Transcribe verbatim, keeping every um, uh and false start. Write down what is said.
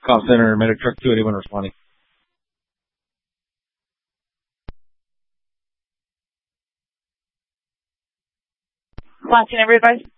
call center, medic truck two, anyone responding. Call center, everybody.